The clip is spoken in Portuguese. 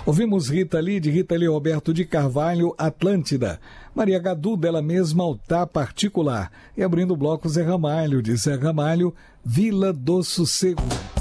Ouvimos Rita Lee, de Rita Lee Roberto de Carvalho, Atlântida. Maria Gadu, dela mesma, Altar Particular. E abrindo o bloco, Zé Ramalho, de Zé Ramalho, Vila do Sossego.